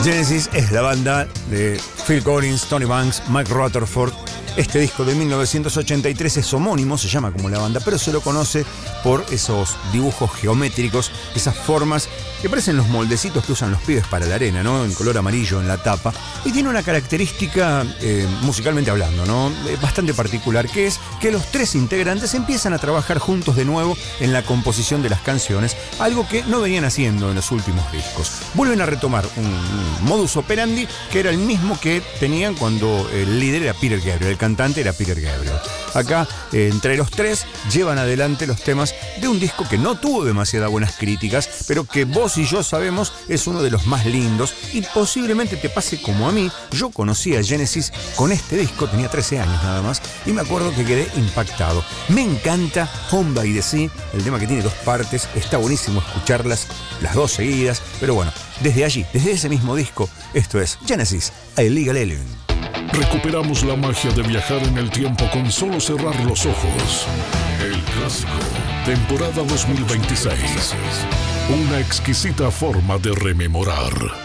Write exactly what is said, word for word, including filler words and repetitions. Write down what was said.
Genesis es la banda de Phil Collins, Tony Banks, Mike Rutherford. Este disco de mil novecientos ochenta y tres es homónimo, se llama como la banda, pero se lo conoce por esos dibujos geométricos, esas formas que parecen los moldecitos que usan los pibes para la arena, ¿no? En color amarillo en la tapa. Y tiene una característica, eh, musicalmente hablando, ¿no? Eh, bastante particular, que es que los tres integrantes empiezan a trabajar juntos de nuevo en la composición de las canciones, algo que no venían haciendo en los últimos discos. Vuelven a retomar un, un modus operandi que era el mismo que tenían cuando el líder era Peter Gabriel, el cantante era Peter Gabriel. Acá, eh, entre los tres, llevan adelante los temas de un disco que no tuvo demasiadas buenas críticas, pero que vos y yo sabemos es uno de los más lindos, y posiblemente te pase como a mí. Yo conocí a Genesis con este disco, tenía trece años nada más, y me acuerdo que quedé impactado. Me encanta Home by the Sea, el tema que tiene dos partes, está buenísimo escucharlas las dos seguidas, pero bueno, desde allí, desde ese mismo disco, esto es Genesis, A Illegal Alien. Recuperamos la magia de viajar en el tiempo con solo cerrar los ojos. El clásico, temporada dos mil veintiséis. Una exquisita forma de rememorar.